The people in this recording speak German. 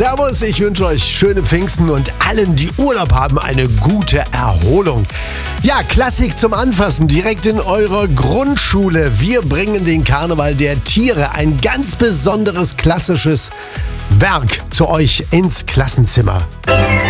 Servus, ich wünsche euch schöne Pfingsten und allen, die Urlaub haben, eine gute Erholung. Ja, Klassik zum Anfassen, direkt in eurer Grundschule. Wir bringen den Karneval der Tiere, ein ganz besonderes klassisches Werk, zu euch ins Klassenzimmer.